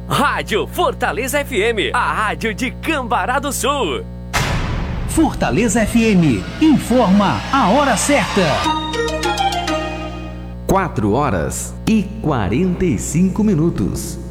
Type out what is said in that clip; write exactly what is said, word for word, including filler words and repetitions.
Rádio Fortaleza F M, a rádio de Cambará do Sul. Fortaleza F M, informa a hora certa. quatro horas e quarenta e cinco minutos.